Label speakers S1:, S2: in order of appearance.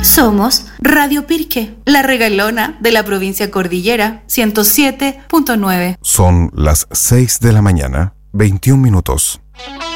S1: Somos Radio Pirque, la regalona de la provincia Cordillera, 107.9.
S2: Son las 6 de la mañana, 21 minutos.